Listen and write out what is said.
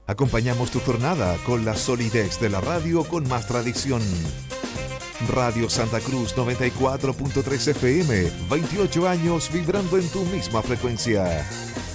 Acompañamos tu jornada con la solidez de la radio con más tradición. Radio Santa Cruz 94.3 FM, 28 años vibrando en tu misma frecuencia.